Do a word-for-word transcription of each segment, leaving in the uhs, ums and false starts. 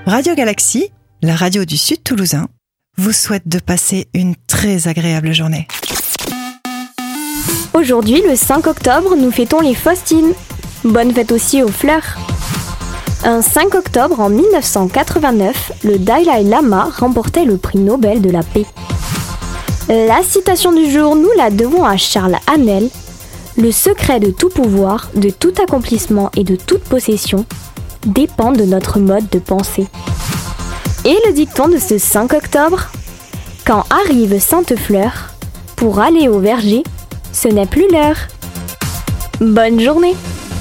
Radio Galaxie, la radio du Sud Toulousain, vous souhaite de passer une très agréable journée. Aujourd'hui, le cinq octobre, nous fêtons les Faustines. Bonne fête aussi aux fleurs. Un cinq octobre en mille neuf cent quatre-vingt-neuf, le Dalai Lama remportait le prix Nobel de la paix. La citation du jour, nous la devons à Charles Haanel. Le secret de tout pouvoir, de tout accomplissement et de toute possession dépend de notre mode de pensée. Et le dicton de ce cinq octobre, quand arrive Sainte Fleur, pour aller au verger, ce n'est plus l'heure. Bonne journée!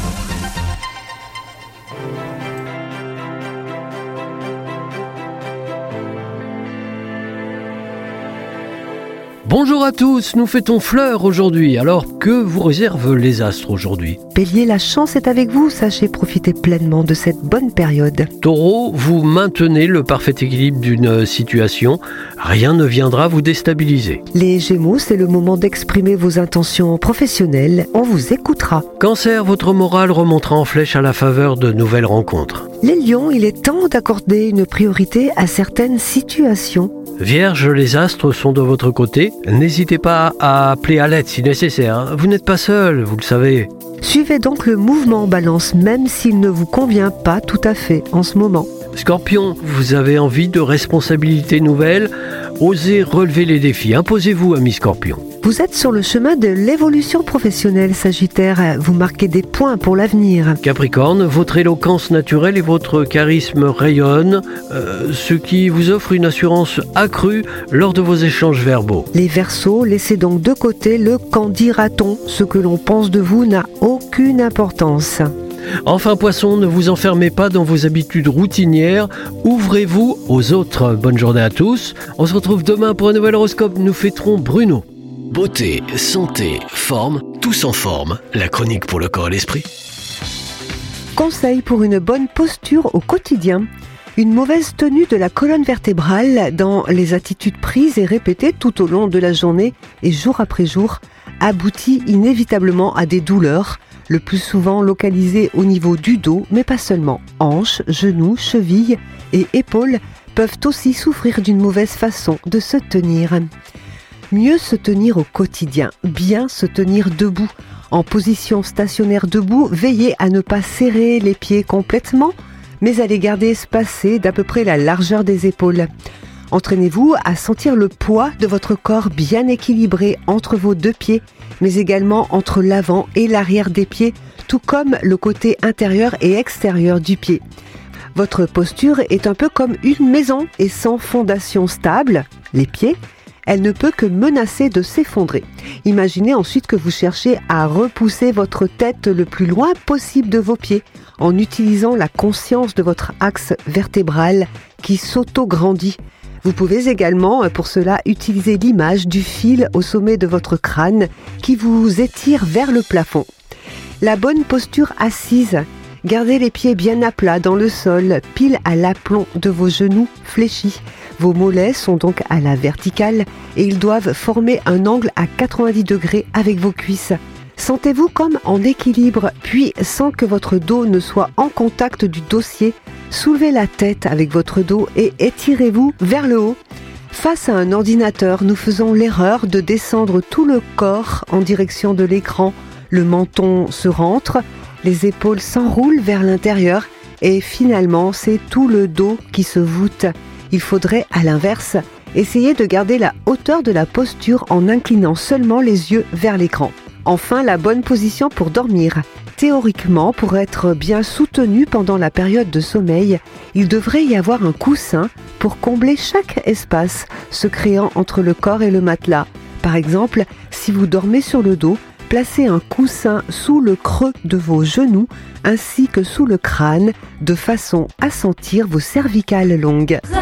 Bonjour à tous, nous fêtons Fleur aujourd'hui. Alors, que vous réservent les astres aujourd'hui ? Bélier, la chance est avec vous, sachez profiter pleinement de cette bonne période. Taureau, vous maintenez le parfait équilibre d'une situation. Rien ne viendra vous déstabiliser. Les Gémeaux, c'est le moment d'exprimer vos intentions professionnelles, on vous écoutera. Cancer, votre morale remontera en flèche à la faveur de nouvelles rencontres. Les Lions, il est temps d'accorder une priorité à certaines situations. Vierge, les astres sont de votre côté. N'hésitez pas à appeler à l'aide si nécessaire. Vous n'êtes pas seul, vous le savez. Suivez donc le mouvement Balance, même s'il ne vous convient pas tout à fait en ce moment. Scorpion, vous avez envie de responsabilités nouvelles. Osez relever les défis. Imposez-vous, ami Scorpion. Vous êtes sur le chemin de l'évolution professionnelle, Sagittaire. Vous marquez des points pour l'avenir. Capricorne, votre éloquence naturelle et votre charisme rayonnent, euh, ce qui vous offre une assurance accrue lors de vos échanges verbaux. Les Verseaux, laissez donc de côté le « qu'en dira-t-on ». Ce que l'on pense de vous n'a aucune importance. Enfin, Poisson, ne vous enfermez pas dans vos habitudes routinières. Ouvrez-vous aux autres. Bonne journée à tous. On se retrouve demain pour un nouvel horoscope. Nous fêterons Bruno. Beauté, santé, forme, tous en forme. La chronique pour le corps et l'esprit. Conseil pour une bonne posture au quotidien. Une mauvaise tenue de la colonne vertébrale dans les attitudes prises et répétées tout au long de la journée et jour après jour aboutit inévitablement à des douleurs, le plus souvent localisées au niveau du dos, mais pas seulement. Hanches, genoux, chevilles et épaules peuvent aussi souffrir d'une mauvaise façon de se tenir. Mieux se tenir au quotidien, bien se tenir debout. En position stationnaire debout, veillez à ne pas serrer les pieds complètement, mais à les garder espacés d'à peu près la largeur des épaules. Entraînez-vous à sentir le poids de votre corps bien équilibré entre vos deux pieds, mais également entre l'avant et l'arrière des pieds, tout comme le côté intérieur et extérieur du pied. Votre posture est un peu comme une maison et sans fondation stable, les pieds, elle ne peut que menacer de s'effondrer. Imaginez ensuite que vous cherchez à repousser votre tête le plus loin possible de vos pieds en utilisant la conscience de votre axe vertébral qui s'auto-grandit. Vous pouvez également, pour cela, utiliser l'image du fil au sommet de votre crâne qui vous étire vers le plafond. La bonne posture assise. Gardez les pieds bien à plat dans le sol, pile à l'aplomb de vos genoux fléchis. Vos mollets sont donc à la verticale et ils doivent former un angle à quatre-vingt-dix degrés avec vos cuisses. Sentez-vous comme en équilibre, puis sans que votre dos ne soit en contact du dossier, soulevez la tête avec votre dos et étirez-vous vers le haut. Face à un ordinateur, nous faisons l'erreur de descendre tout le corps en direction de l'écran. Le menton se rentre, les épaules s'enroulent vers l'intérieur et finalement, c'est tout le dos qui se voûte. Il faudrait, à l'inverse, essayer de garder la hauteur de la posture en inclinant seulement les yeux vers l'écran. Enfin, la bonne position pour dormir. Théoriquement, pour être bien soutenu pendant la période de sommeil, il devrait y avoir un coussin pour combler chaque espace se créant entre le corps et le matelas. Par exemple, si vous dormez sur le dos, placez un coussin sous le creux de vos genoux ainsi que sous le crâne de façon à sentir vos cervicales longues.